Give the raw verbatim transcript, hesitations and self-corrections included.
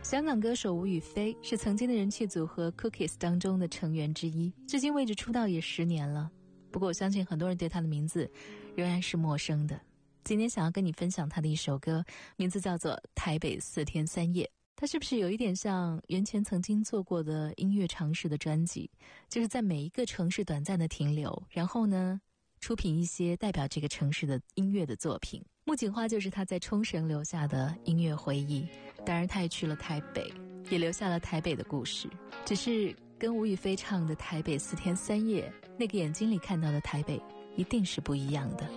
香港歌手吴雨霏是曾经的人气组合 Cookies 当中的成员之一，至今为止出道也十年了。不过我相信很多人对她的名字仍然是陌生的。今天想要跟你分享她的一首歌，名字叫做《台北四天三夜》。它是不是有一点像袁泉曾经做过的音乐尝试的专辑，就是在每一个城市短暂的停留，然后呢出品一些代表这个城市的音乐的作品。木槿花就是他在冲绳留下的音乐回忆，当然他也去了台北，也留下了台北的故事，只是跟吴雨霏唱的《台北四天三夜》那个眼睛里看到的台北一定是不一样的。